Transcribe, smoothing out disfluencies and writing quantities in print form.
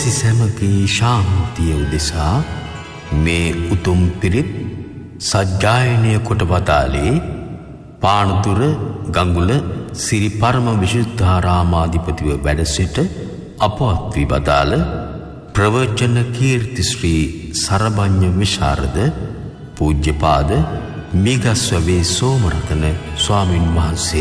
සැමගේ ශාන්තිය උදෙසා මේ උතුම් පිරිත් සජ්ජායනය කොට වදාළේ පානදුර ගඟුල සිරි පරම විශුද්ධාරාමාධිපතිව වැඩ සිට අපවත් වී වදාළ ප්‍රවචන කීර්ති ශ්‍රී සරභඤ්ඤ විශාරද පූජ්‍යපාද මිගස්වවේ සෝමරතන ස්වාමින් වහන්සේ